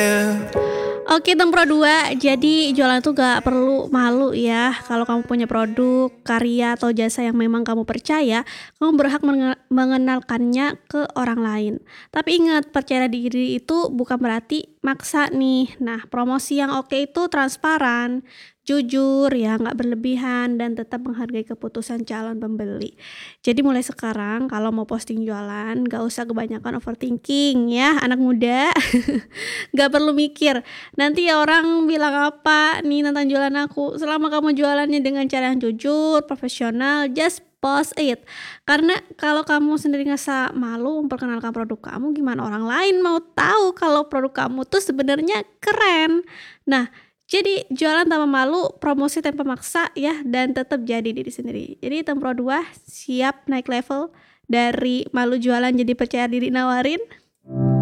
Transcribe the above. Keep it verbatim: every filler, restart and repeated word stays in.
Oke, Tempro dua, jadi jualan tuh gak perlu malu ya. Kalau kamu punya produk, karya, atau jasa yang memang kamu percaya, kamu berhak menge mengenalkannya ke orang lain. Tapi ingat, percaya diri itu bukan berarti maksa nih. Nah, promosi yang oke itu transparan, jujur ya, nggak berlebihan, dan tetap menghargai keputusan calon pembeli. Jadi mulai sekarang kalau mau posting jualan, nggak usah kebanyakan overthinking ya, anak muda. Nggak perlu mikir, nanti orang bilang apa nih tentang jualan aku. Selama kamu jualannya dengan cara yang jujur, profesional, just post it. Karena kalau kamu sendiri ngerasa malu memperkenalkan produk kamu, gimana orang lain mau tahu kalau produk kamu tuh sebenarnya keren. Nah, jadi jualan tanpa malu, promosi tanpa maksa ya, dan tetap jadi diri sendiri. Jadi Tempro dua siap naik level dari malu jualan jadi percaya diri nawarin.